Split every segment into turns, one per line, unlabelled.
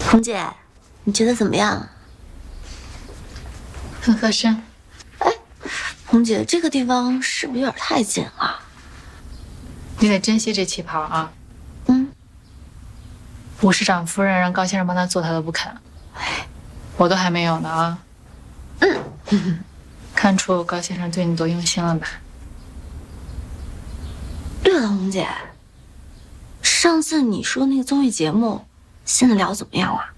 红姐，你觉得怎么样？
很合身。
哎，红姐，这个地方是不是有点太紧了？
你得珍惜这旗袍啊。吴市长夫人让高先生帮他做，他都不肯。我都还没有呢啊。看出高先生对你多用心了吧？
对了，红姐，上次你说那个综艺节目，现在聊得怎么样了？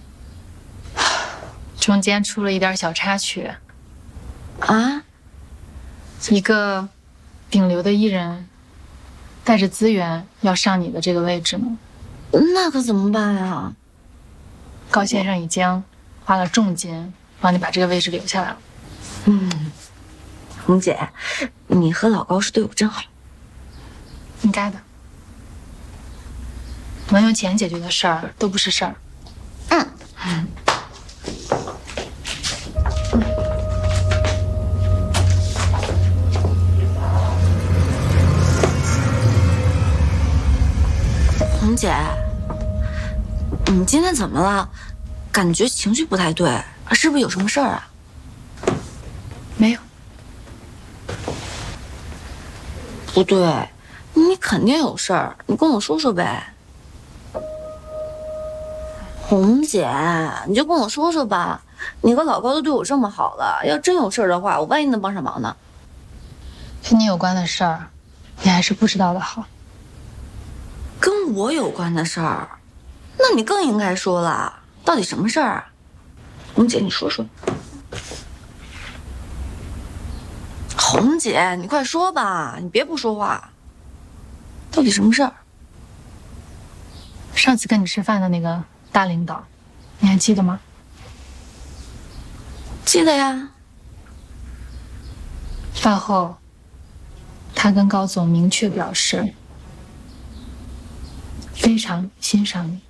中间出了一点小插曲。
啊？
一个顶流的艺人带着资源要上你的这个位置呢。
那可怎么办呀？
高先生已经花了重金帮你把这个位置留下来了。
红姐，你和老高是对我真好。
应该的。能用钱解决的事儿都不是事儿。
红姐，你今天怎么了？感觉情绪不太对，是不是有什么事儿啊？
没有。
不对，你肯定有事儿，你跟我说说呗。红姐，你就跟我说说吧。你和老高都对我这么好了，要真有事儿的话，我万一能帮上忙呢？
跟你有关的事儿，你还是不知道的好。
跟我有关的事儿，那你更应该说了，到底什么事儿啊？红姐，你说说。红姐，你快说吧，你别不说话。到底什么事儿？
上次跟你吃饭的那个大领导，你还记得吗？
记得呀。
饭后，他跟高总明确表示，非常欣赏你。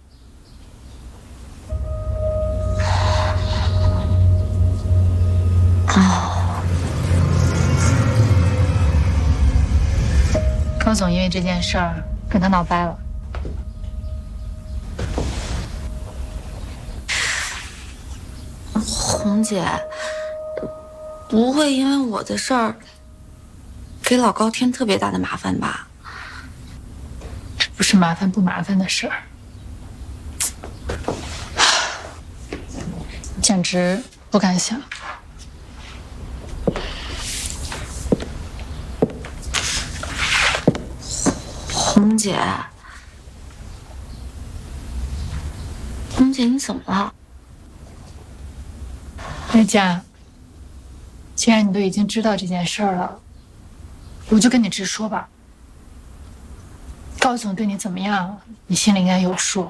高总因为这件事儿跟他闹掰了。
红姐，不会因为我的事儿给老高添特别大的麻烦吧？
这不是麻烦不麻烦的事儿，简直不敢想。
红姐，红姐，你怎么了？
瑞佳，既然你都已经知道这件事儿了，我就跟你直说吧。高总对你怎么样，你心里应该有数。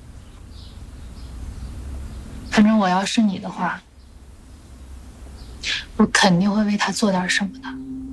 反正我要是你的话，我肯定会为他做点什么的。